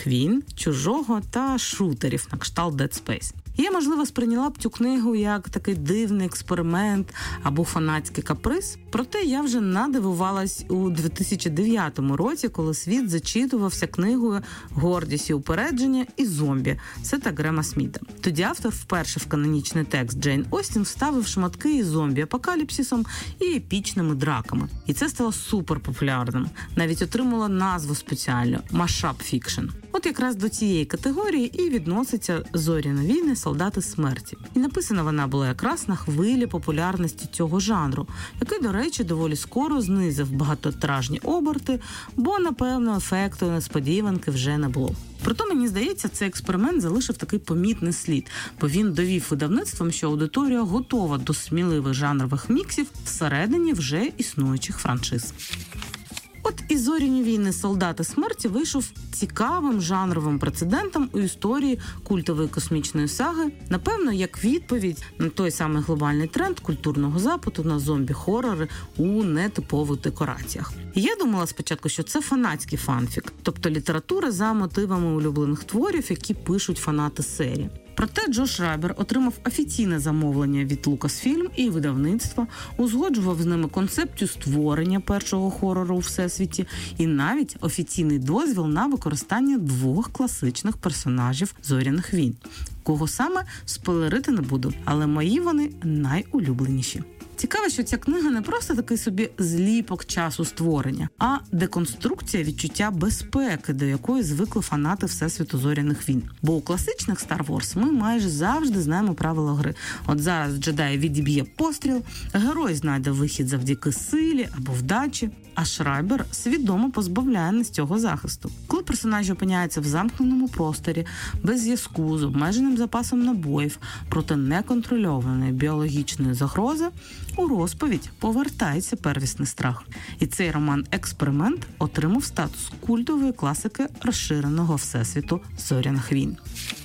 «Зоряних війн», «Чужого» та шутерів на кшталт Dead Space. Я, можливо, сприйняла б цю книгу як такий дивний експеримент або фанатський каприз, проте я вже надивувалась у 2009 році, коли світ зачитувався книгою «Гордість і упередження» і «Зомбі» Сета Грема Сміта. Тоді автор вперше в канонічний текст Джейн Остін вставив шматки із зомбі-апокаліпсисом і епічними драками. І це стало суперпопулярним. Навіть отримала назву спеціальну «Mashup Fiction». От якраз до цієї категорії і відноситься «Зоряні війни. Солдати смерті». І написана вона була якраз на хвилі популярності цього жанру, який, до речі, доволі скоро знизив багатотиражні оберти, бо, напевно, ефекту несподіванки вже не було. Проте, мені здається, цей експеримент залишив такий помітний слід, бо він довів видавництвам, що аудиторія готова до сміливих жанрових міксів всередині вже існуючих франшиз. От і «Зоряні війни. Солдати смерті» вийшов цікавим жанровим прецедентом у історії культової космічної саги, напевно, як відповідь на той самий глобальний тренд культурного запиту на зомбі-хорори у нетипових декораціях. І я думала спочатку, що це фанатський фанфік, тобто література за мотивами улюблених творів, які пишуть фанати серії. Проте Джош Шрайбер отримав офіційне замовлення від Lucasfilm і видавництва, узгоджував з ними концепцію створення першого хорору у всесвіті і навіть офіційний дозвіл на використання 2 класичних персонажів «Зоряних війн». Кого саме, спойлерити не буду, але мої вони найулюбленіші. Цікаво, що ця книга не просто такий собі зліпок часу створення, а деконструкція відчуття безпеки, до якої звикли фанати Всесвіту Зоряних війн. Бо у класичних Star Wars ми майже завжди знаємо правила гри. От зараз джедай відіб'є постріл, герой знайде вихід завдяки силі або вдачі, а Шрайбер свідомо позбавляє нас цього захисту. Коли персонажі опиняються в замкненому просторі, без зв'язку, з обмеженим запасом набоїв, проти неконтрольованої біологічної загрози, у розповідь повертається первісний страх. І цей роман-експеримент отримав статус культової класики розширеного всесвіту «Зоряних війн».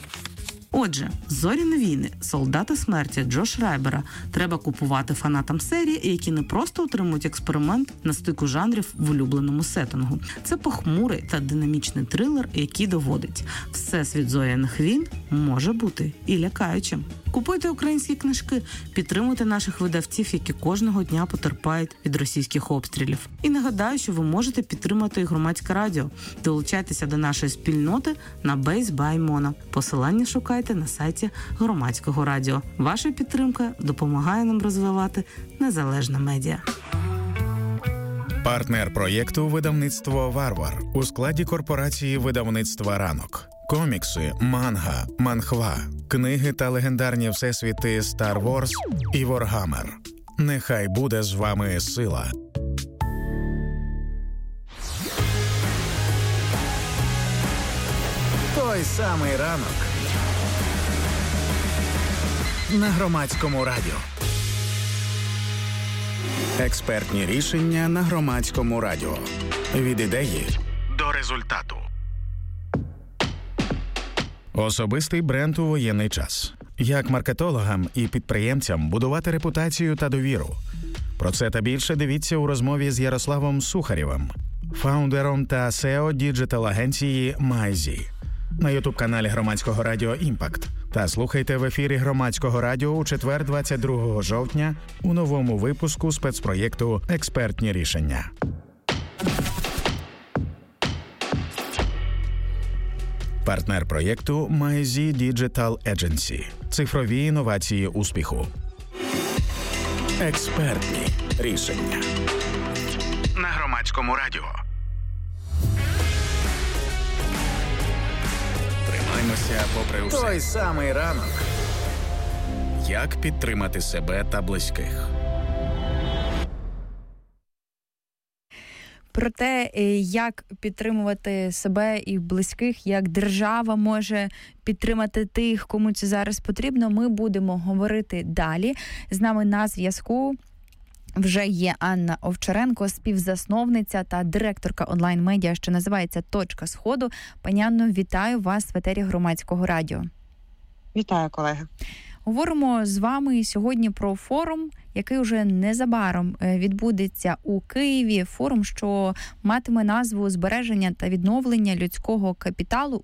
Отже, «Зоряні війни. Солдати смерті» Джоша Шрайбера треба купувати фанатам серії, які не просто отримують експеримент на стику жанрів в улюбленому сеттингу. Це похмурий та динамічний трилер, який доводить – всесвіт «Зоряних війн» може бути і лякаючим. Купуйте українські книжки, підтримуйте наших видавців, які кожного дня потерпають від російських обстрілів. І нагадаю, що ви можете підтримати і громадське радіо. Долучайтеся до нашої спільноти на Base by Mono. Посилання шукайте на сайті Громадського радіо. Ваша підтримка допомагає нам розвивати незалежне медіа. Партнер проєкту «Видавництво Варвар» у складі корпорації видавництва «Ранок». Комікси, манга, манхва, книги та легендарні всесвіти Star Wars і Warhammer. Нехай буде з вами сила. Той самий ранок на Громадському радіо. Експертні рішення на Громадському радіо. Від ідеї до результату. Особистий бренд у воєнний час. Як маркетологам і підприємцям будувати репутацію та довіру. Про це та більше дивіться у розмові з Ярославом Сухарєвим, фаундером та SEO діджитал-агенції MyZ. На ютуб-каналі Громадського радіо «Імпакт». Та слухайте в ефірі Громадського радіо у четвер 22 жовтня у новому випуску спецпроєкту «Експертні рішення». Партнер проєкту MyZ Digital Agency. Цифрові інновації успіху. Експертні рішення. На Громадському радіо. Тримаймося попри усе. Той самий ранок. Як підтримати себе та близьких. Про те, як підтримувати себе і близьких, як держава може підтримати тих, кому це зараз потрібно, ми будемо говорити далі. З нами на зв'язку вже є Анна Овчаренко, співзасновниця та директорка онлайн-медіа, що називається «Точка Сходу». Пані Анно, вітаю вас в етері Громадського радіо. Вітаю, колеги. Говоримо з вами сьогодні про форум, який уже незабаром відбудеться у Києві. Форум, що матиме назву «Збереження та відновлення людського капіталу